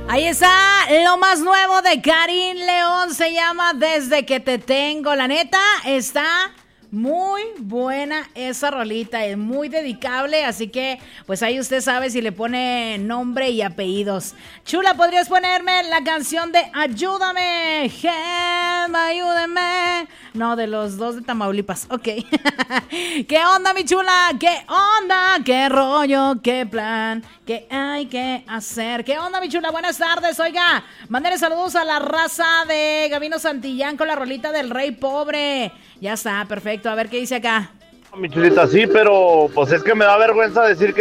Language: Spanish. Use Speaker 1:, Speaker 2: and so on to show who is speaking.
Speaker 1: Ahí está lo más nuevo de Karim León, se llama Desde que te tengo. La neta, está muy buena esa rolita, es muy dedicable, así que pues ahí usted sabe si le pone nombre y apellidos. Chula, ¿podrías ponerme la canción de Ayúdame? Help, ayúdame. No, de los dos de Tamaulipas, ok. ¿Qué onda, mi chula? ¿Qué onda? ¿Qué rollo? ¿Qué plan? ¿Qué hay que hacer? ¿Qué onda, mi chula? Buenas tardes, oiga, mándale saludos a la raza de Gabino Santillán con la rolita del Rey Pobre. Ya está, perfecto. A ver qué dice acá.
Speaker 2: Mi chulita, sí, pero pues es que me da vergüenza decir que